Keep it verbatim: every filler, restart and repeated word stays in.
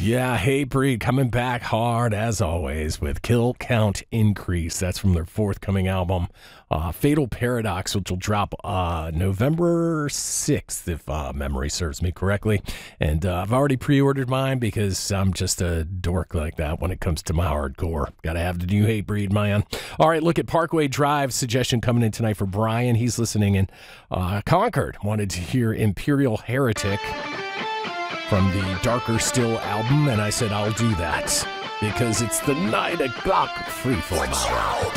Yeah, Hatebreed coming back hard as always with Kill Count Increase. That's from their forthcoming album, uh, Fatal Paradox, which will drop uh, November sixth, if uh, memory serves me correctly. And uh, I've already pre-ordered mine because I'm just a dork like that when it comes to my hardcore. Got to have the new Hatebreed, man. All right, look at Parkway Drive suggestion coming in tonight for Brian. He's listening in uh, Concord. Wanted to hear Imperial Heretic from the Darker Still album, and I said I'll do that because it's the nine o'clock freeform hour.